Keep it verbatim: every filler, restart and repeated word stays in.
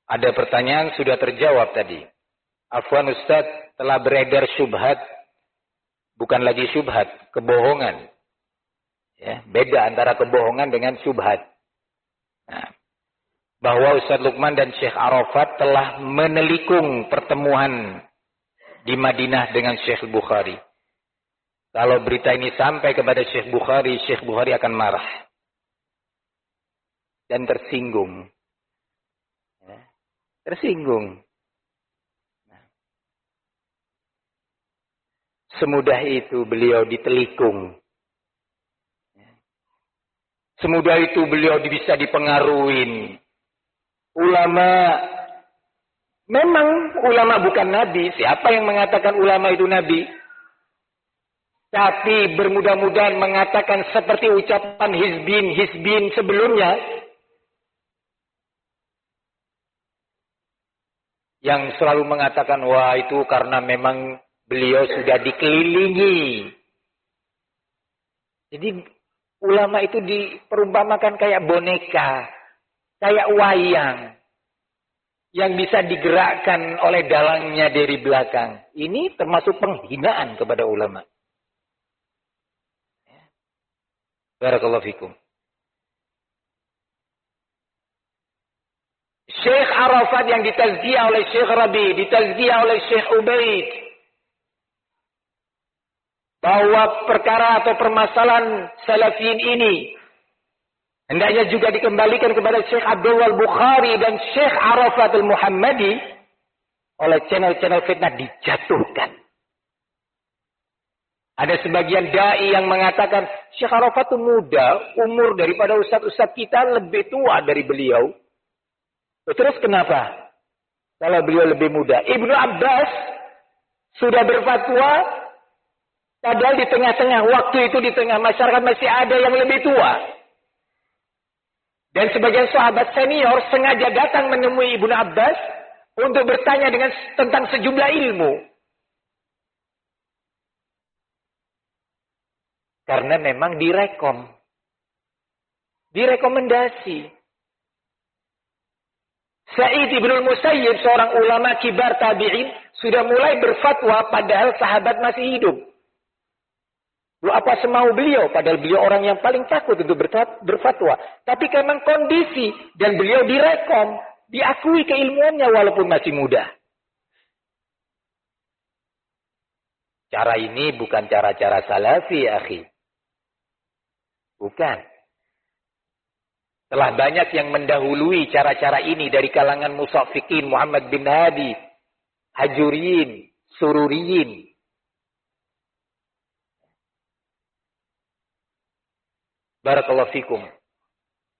Ada pertanyaan sudah terjawab tadi. Afwan Ustaz, telah beredar syubhat, bukan lagi syubhat, kebohongan. Ya, beda antara kebohongan dengan syubhat. Nah, bahwa Ustaz Lukman dan Syekh Arafat telah menelikung pertemuan di Madinah dengan Syekh Bukhari. Kalau berita ini sampai kepada Syekh Bukhari, Syekh Bukhari akan marah dan tersinggung. Ya, tersinggung. Nah, semudah itu beliau ditelikung. Semudah itu beliau bisa dipengaruhi. Ulama, memang ulama bukan nabi. Siapa yang mengatakan ulama itu nabi? Tapi bermudah-mudahan mengatakan seperti ucapan hizbin-hizbin sebelumnya. Yang selalu mengatakan, wah itu karena memang beliau sudah dikelilingi. Jadi ulama itu diperumpamakan kayak boneka, kayak wayang, yang bisa digerakkan oleh dalangnya dari belakang. Ini termasuk penghinaan kepada ulama. Barakallahu fikum. Syekh Arafat yang ditazkiyah oleh Syekh Rabi, ditazkiyah oleh Syekh Ubaid, bahwa perkara atau permasalahan salafiyin ini hendaknya juga dikembalikan kepada Syekh Abdullah Bukhari dan Syekh Arafat al-Muhammadi, oleh channel-channel fitnah dijatuhkan. Ada sebagian dai yang mengatakan Syekh Arafat itu muda, umur daripada ustaz-ustaz kita lebih tua dari beliau. Terus kenapa? Kalau beliau lebih muda. Ibnu Abbas sudah berfatwa, padahal di tengah-tengah waktu itu, di tengah masyarakat masih ada yang lebih tua. Dan sebagian sahabat senior sengaja datang menemui Ibnu Abbas untuk bertanya dengan tentang sejumlah ilmu. Karena memang direkom. Direkomendasi. Sa'id ibnul Musayyib, seorang ulama kibar tabi'in, sudah mulai berfatwa padahal sahabat masih hidup. Lu apa semau beliau, padahal beliau orang yang paling takut untuk berfatwa. Tapi memang kondisi, dan beliau direkom, diakui keilmuannya walaupun masih muda. Cara ini bukan cara-cara salafi, akhi. Bukan. Telah banyak yang mendahului cara-cara ini dari kalangan musafikin, Muhammad bin Hadi, Hajuriyin, Sururiyin. Barakallahu fikum.